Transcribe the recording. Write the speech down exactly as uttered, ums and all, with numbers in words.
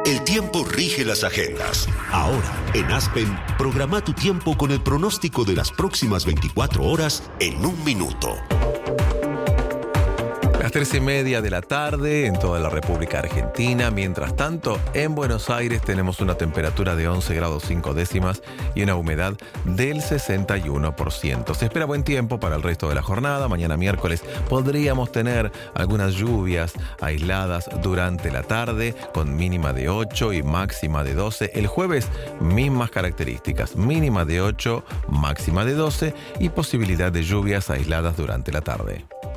El tiempo rige las agendas. Ahora, en Aspen, programa tu tiempo con el pronóstico de las próximas veinticuatro horas en un minuto. Las tres y media de la tarde en toda la República Argentina. Mientras tanto, en Buenos Aires tenemos una temperatura de once grados cinco décimas y una humedad del sesenta y uno por ciento. Se espera buen tiempo para el resto de la jornada. Mañana miércoles podríamos tener algunas lluvias aisladas durante la tarde con mínima de ocho y máxima de doce. El jueves, mismas características, mínima de ocho, máxima de doce y posibilidad de lluvias aisladas durante la tarde.